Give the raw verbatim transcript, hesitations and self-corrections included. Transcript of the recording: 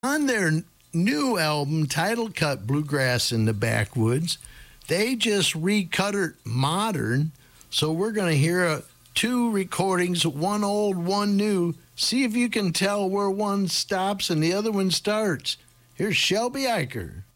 On their new album, Title Cut Bluegrass in the Backwoods, they just recut it modern. So we're going to hear uh, two recordings, one old, one new. See if you can tell where one stops and the other one starts. Here's Shelby Eicher.